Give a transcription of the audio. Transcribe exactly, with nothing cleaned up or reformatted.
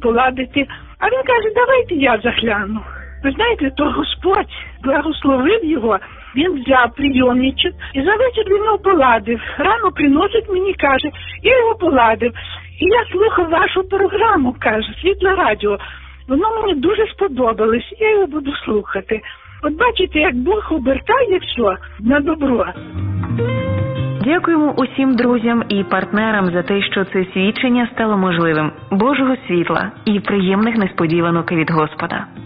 поладити. А він каже, давайте я загляну. Ви знаєте, то Господь благословив його, він взяв прийомничок і за вечір він його поладив. Рано приносить мені, каже, я його поладив. І я слухав вашу програму, каже, Світле радіо. Воно мені дуже сподобалось, я його буду слухати. От бачите, як Бог обертає все на добро. Дякуємо усім друзям і партнерам за те, що це свідчення стало можливим. Божого світла і приємних несподіванок від Господа.